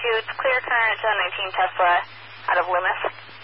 It's clear current 19 Tesla out of Loomis.